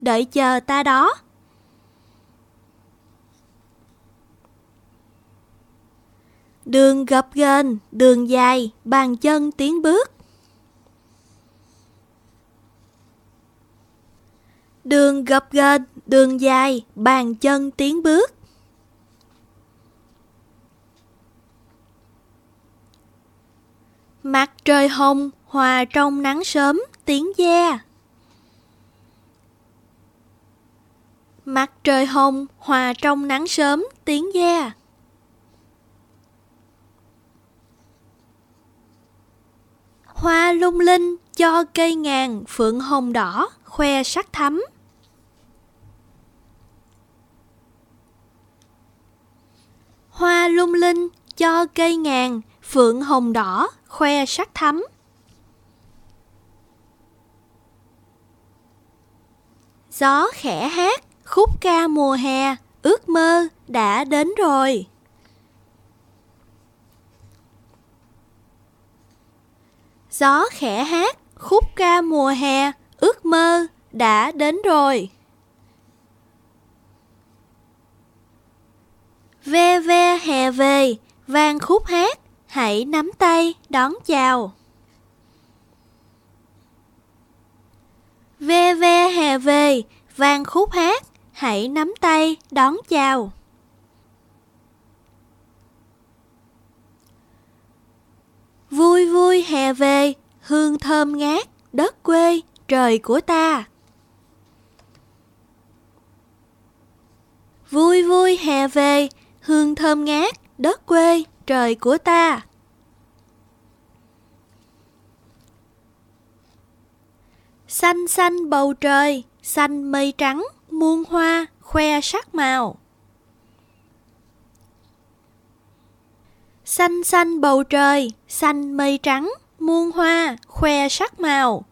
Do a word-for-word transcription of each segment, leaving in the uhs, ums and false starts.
đợi chờ ta đó. Đường gập ghềnh, đường dài, bàn chân tiến bước. Đường gập ghềnh, đường dài, bàn chân tiến bước. Mặt trời hồng hòa trong nắng sớm tiếng ve. Mặt trời hồng hòa trong nắng sớm tiếng ve. Hoa lung linh cho cây ngàn phượng hồng đỏ khoe sắc thắm. Hoa lung linh cho cây ngàn phượng hồng đỏ khoe sắc thắm. Gió khẽ hát khúc ca mùa hè, ước mơ đã đến rồi. Gió khẽ hát khúc ca mùa hè, ước mơ đã đến rồi. Ve ve hè về, vang khúc hát, hãy nắm tay đón chào. Ve ve hè về, vang khúc hát, hãy nắm tay đón chào. Vui vui hè về, hương thơm ngát, đất quê, trời của ta. Vui vui hè về, hương thơm ngát, đất quê, trời của ta. Xanh xanh bầu trời, xanh mây trắng, muôn hoa khoe sắc màu. Xanh xanh bầu trời, xanh mây trắng, muôn hoa khoe sắc màu.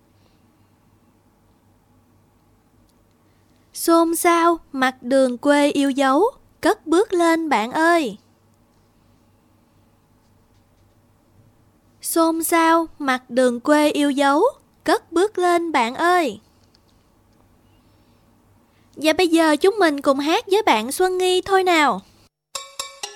Xôn xao mặt đường quê yêu dấu, cất bước lên bạn ơi. Xôn xao mặt đường quê yêu dấu, cất bước lên bạn ơi. Và bây giờ chúng mình cùng hát với bạn Xuân Nghi thôi nào.